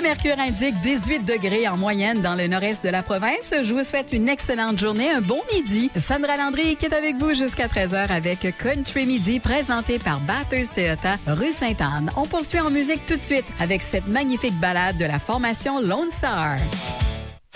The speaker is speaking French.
mercure indique 18 degrés en moyenne dans le nord-est de la province. Je vous souhaite une excellente journée, un bon midi. Sandra Landry qui est avec vous jusqu'à 13h avec Country Midi présenté par Bathurst Toyota, rue Sainte-Anne. On poursuit en musique tout de suite avec cette magnifique ballade de la formation Lone Star.